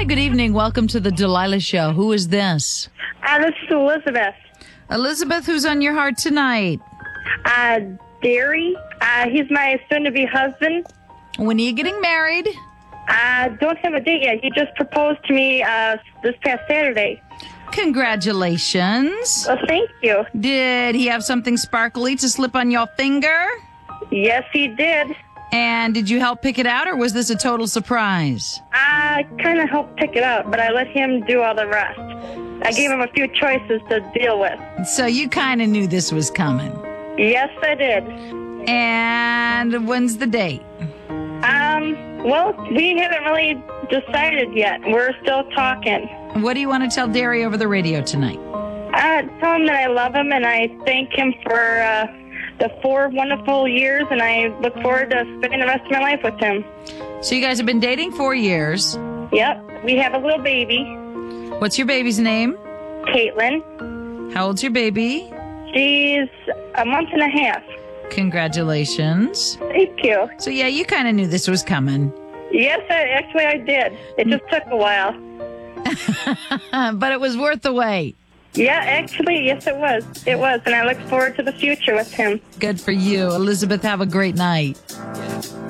Hi, good evening. Welcome to the Delilah Show. Who is this? This is Elizabeth. Elizabeth, who's on your heart tonight? Derry. He's my soon-to-be husband. When are you getting married? Don't have a date yet. He just proposed to me this past Saturday. Congratulations. Well, thank you. Did he have something sparkly to slip on your finger? Yes, he did. And did you help pick it out, or was this a total surprise? I kind of helped pick it out, but I let him do all the rest. I gave him a few choices to deal with. So you kind of knew this was coming. Yes, I did. And when's the date? Well, we haven't really decided yet. We're still talking. What do you want to tell Derry over the radio tonight? Tell him that I love him and I thank him for the 4 wonderful years, and I look forward to spending the rest of my life with him. So you guys have been dating 4 years. Yep. We have a little baby. What's your baby's name? Caitlin. How old's your baby? She's a month and a half. Congratulations. Thank you. So yeah, you kind of knew this was coming. Yes, actually I did. It just took a while. But it was worth the wait. Yeah, actually, yes, it was. It was, and I look forward to the future with him. Good for you. Elizabeth, have a great night.